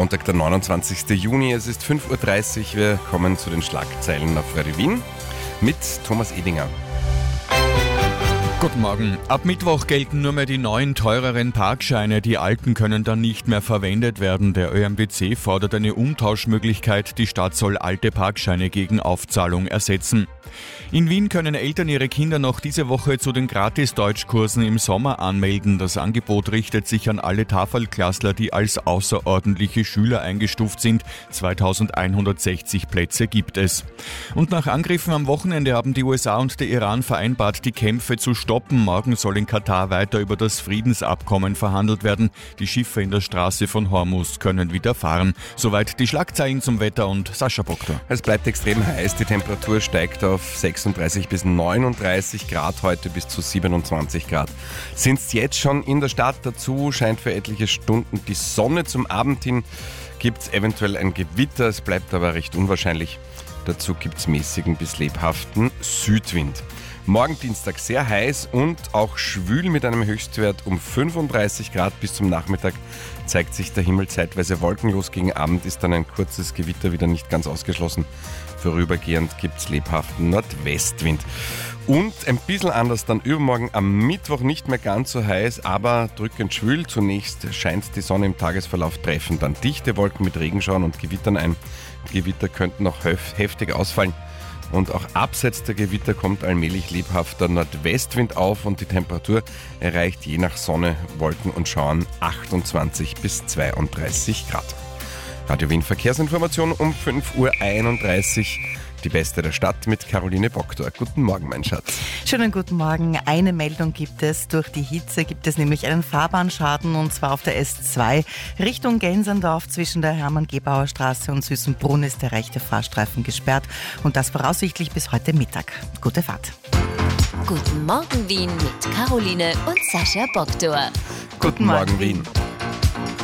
Montag, der 29. Juni, es ist 5.30 Uhr. Wir kommen zu den Schlagzeilen auf Radio Wien mit Thomas Edinger. Guten Morgen. Ab Mittwoch gelten nur mehr die neuen, teureren Parkscheine. Die alten können dann nicht mehr verwendet werden. Der ÖMTC fordert eine Umtauschmöglichkeit. Die Stadt soll alte Parkscheine gegen Aufzahlung ersetzen. In Wien können Eltern ihre Kinder noch diese Woche zu den Gratis-Deutschkursen im Sommer anmelden. Das Angebot richtet sich an alle Tafelklassler, die als außerordentliche Schüler eingestuft sind. 2160 Plätze gibt es. Und nach Angriffen am Wochenende haben die USA und der Iran vereinbart, die Kämpfe zu stoppen. Morgen soll in Katar weiter über das Friedensabkommen verhandelt werden. Die Schiffe in der Straße von Hormuz können wieder fahren. Soweit die Schlagzeilen zum Wetter und Sascha Boktor. Es bleibt extrem heiß, die Temperatur steigt auf 36 bis 39 Grad, heute bis zu 27 Grad. Sind es jetzt schon in der Stadt, dazu scheint für etliche Stunden die Sonne. Zum Abend hin gibt es eventuell ein Gewitter, es bleibt aber recht unwahrscheinlich. Dazu gibt es mäßigen bis lebhaften Südwind. Morgen Dienstag sehr heiß und auch schwül mit einem Höchstwert um 35 Grad. Bis zum Nachmittag zeigt sich der Himmel zeitweise wolkenlos. Gegen Abend ist dann ein kurzes Gewitter wieder nicht ganz ausgeschlossen. Vorübergehend gibt es lebhaften Nordwestwind. Und ein bisschen anders dann übermorgen am Mittwoch, nicht mehr ganz so heiß, aber drückend schwül. Zunächst scheint die Sonne im Tagesverlauf, treffen dann dichte Wolken mit Regenschauern und Gewittern ein. Gewitter könnten auch heftig ausfallen. Und auch abseits der Gewitter kommt allmählich lebhafter Nordwestwind auf und die Temperatur erreicht je nach Sonne, Wolken und Schauern 28 bis 32 Grad. Radio Wien Verkehrsinformation um 5.31 Uhr. Die beste der Stadt mit Caroline Boktor. Guten Morgen, mein Schatz. Schönen guten Morgen. Eine Meldung gibt es. Durch die Hitze gibt es nämlich einen Fahrbahnschaden, und zwar auf der S2 Richtung Gensendorf. Zwischen der Hermann-Gebauer Straße und Süßenbrunn ist der rechte Fahrstreifen gesperrt und das voraussichtlich bis heute Mittag. Gute Fahrt. Guten Morgen Wien mit Caroline und Sascha Boktor. Guten Morgen, Wien.